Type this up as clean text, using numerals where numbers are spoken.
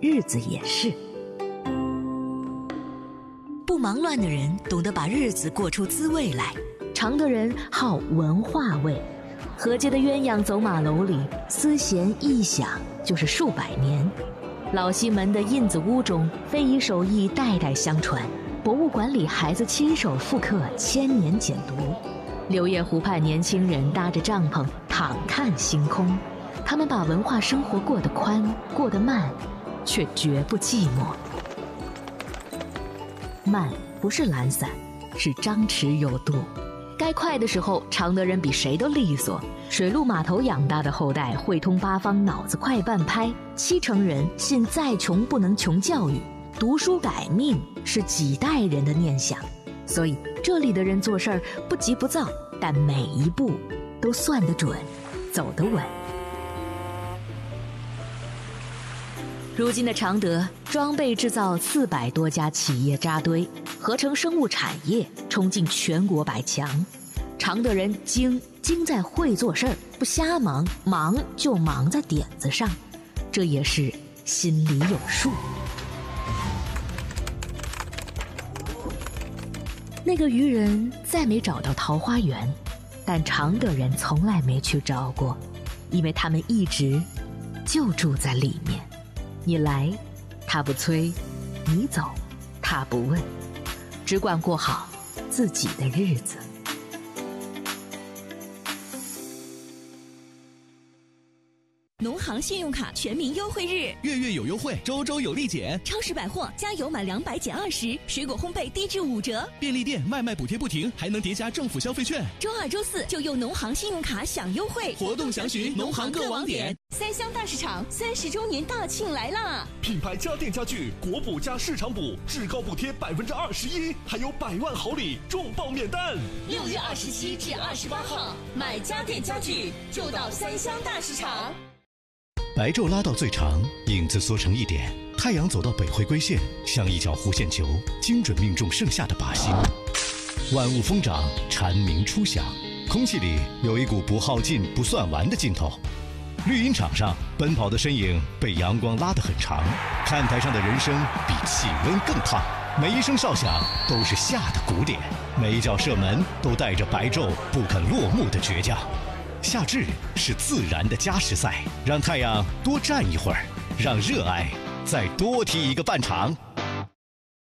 日子也是。不忙乱的人懂得把日子过出滋味来，长的人好文化味。河街的鸳鸯走马楼里，丝弦一响就是数百年。老西门的印子屋中，非遗手艺代代相传。博物馆里孩子亲手复刻千年简牍。柳叶湖畔年轻人搭着帐篷躺看星空，他们把文化生活过得宽，过得慢，却绝不寂寞。慢不是懒散，是张弛有度。该快的时候，常德人比谁都利索。水陆码头养大的后代汇通八方，脑子快半拍。70%人信再穷不能穷教育，读书改命是几代人的念想。所以这里的人做事儿不急不躁，但每一步都算得准，走得稳。如今的常德装备制造400多家企业扎堆，合成生物产业冲进全国100强。常德人精在会做事儿，不瞎忙，忙就忙在点子上，这也是心里有数。那个渔人再没找到桃花源，但常德人从来没去找过，因为他们一直就住在里面。你来，他不催；你走，他不问，只管过好自己的日子。 农行信用卡全民优惠日， 月月有优惠，周周有立减。 超市百货加油满200减20，水果烘焙低至5折。 便利店外卖补贴不停，还能叠加政府消费券。 周2、周4就用农行信用卡享优惠， 活动详询农行各网点。 三湘大市场30周年大庆来啦！ 品牌家电家具国补加市场补，至高补贴21%，还有100万好礼，重磅免单。 6月27至28号，买家电家具就到三湘大市场。 白昼拉到最长，影子缩成一点，太阳走到北回归线，像一脚弧线球，精准命中剩下的靶心。万物疯长，蝉鸣初响，空气里有一股不耗尽、不算完的劲头。绿茵场上，奔跑的身影被阳光拉得很长，看台上的人生比气温更烫。每一声哨响都是夏的鼓点，每一脚射门都带着白昼不肯落幕的倔强。夏至是自然的加时赛，让太阳多站一会儿，让热爱再多踢一个半场。